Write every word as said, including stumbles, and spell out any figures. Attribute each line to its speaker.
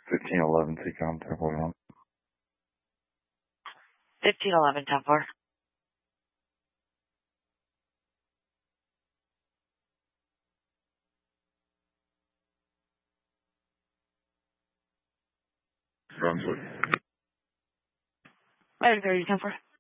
Speaker 1: fifteen eleven, T-Com, ten forty-one.
Speaker 2: fifteen eleven, ten four.
Speaker 1: Brunswick.
Speaker 2: Item thirty, ten four.